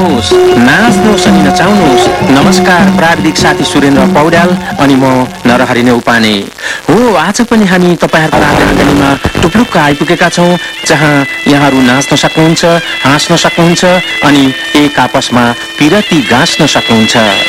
नाच्नुहोस् अनि नचाउनुहोस्। नमस्कार, प्राविधिक साथी सुरेन्द्र पौड्याल अनि म नरहरि उपाने हो। आज पनि हामी तपाईहरुको आँगनमा टुप्लुक्क आइपुगेका छौं, जहाँ यहाँहरू नाच्न सक्नुहुन्छ, हाँस्न सक्नुहुन्छ अनि एक आपसमा पिरती गाँस्न सक्नुहुन्छ।